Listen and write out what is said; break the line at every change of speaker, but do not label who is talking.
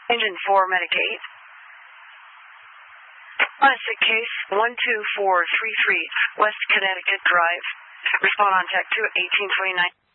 Engine 4, Medicaid. On a sick case, 12433 West Connecticut Drive. Respond on Tech 2 at 1829.